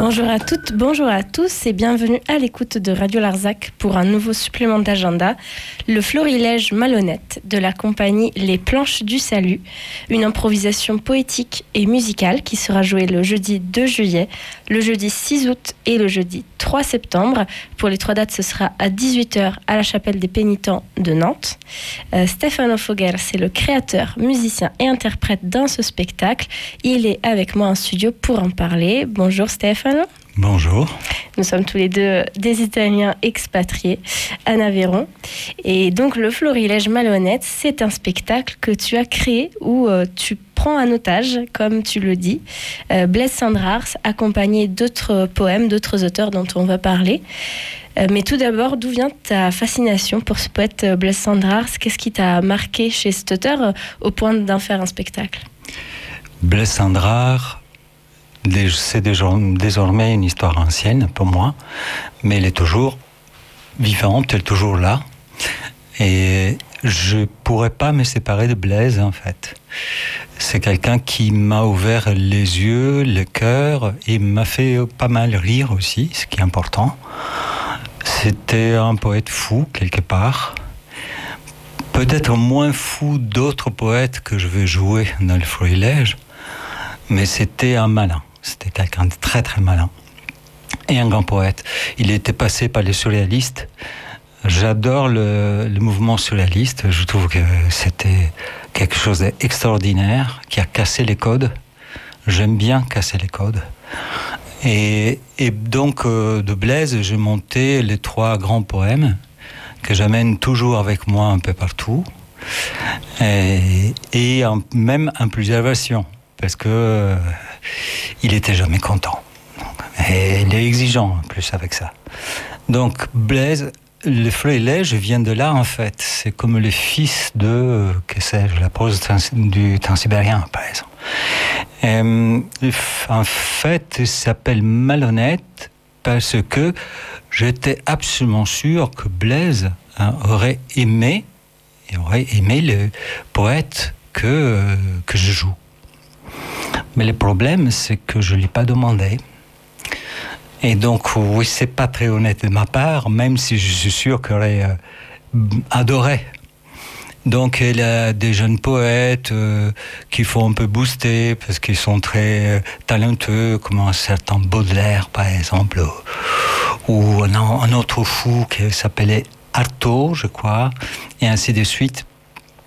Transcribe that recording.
Bonjour à toutes, bonjour à tous et bienvenue à l'écoute de Radio Larzac pour un nouveau supplément d'agenda, le Florilège malhonnête de la compagnie Les Planches du Salut, une improvisation poétique et musicale qui sera jouée le jeudi 2 juillet, le jeudi 6 août et le jeudi 3 septembre. Pour les 3 dates, ce sera à 18h à la Chapelle des Pénitents de Nantes. Stefano Foguer, c'est le créateur, musicien et interprète dans ce spectacle. Il est avec moi en studio pour en parler. Bonjour Stefano. Bonjour. Nous sommes tous les deux des Italiens expatriés à Aveyron. Et donc le Florilège malhonnête, c'est un spectacle que tu as créé où tu prends en otage, comme tu le dis, Blaise Cendrars, accompagné d'autres poèmes, d'autres auteurs dont on va parler. Mais tout d'abord, d'où vient ta fascination pour ce poète Blaise Cendrars ? Qu'est-ce qui t'a marqué chez cet auteur au point d'en faire un spectacle ? Blaise Cendrars, c'est désormais une histoire ancienne pour moi, mais elle est toujours vivante, elle est toujours là. Et je ne pourrais pas me séparer de Blaise, en fait. C'est quelqu'un qui m'a ouvert les yeux, le cœur, et m'a fait pas mal rire aussi, ce qui est important. C'était un poète fou, quelque part. Peut-être moins fou d'autres poètes que je vais jouer dans le Florilège, mais c'était un malin. C'était quelqu'un de très très malin. Et un grand poète. Il était passé par les surréalistes. J'adore le mouvement surréaliste. Je trouve que c'était quelque chose d'extraordinaire qui a cassé les codes. J'aime bien casser les codes. Et donc, de Blaise, j'ai monté les 3 grands poèmes que j'amène toujours avec moi un peu partout. Et même en plusieurs versions. Parce que il était jamais content. Et il est exigeant en plus avec ça. Donc Blaise, le Florilège vient de là en fait. C'est comme le fils de, que sais-je, la prose du transsibérien par exemple. En fait, il s'appelle Malhonnête parce que j'étais absolument sûr que Blaise aurait aimé le poète que je joue. Mais le problème, c'est que je ne l'ai pas demandé. Et donc, oui, c'est pas très honnête de ma part, même si je suis sûr qu'il aurait adoré. Donc, il y a des jeunes poètes qu'il faut un peu booster parce qu'ils sont très talentueux, comme un certain Baudelaire, par exemple, ou un autre fou qui s'appelait Artaud, je crois, et ainsi de suite.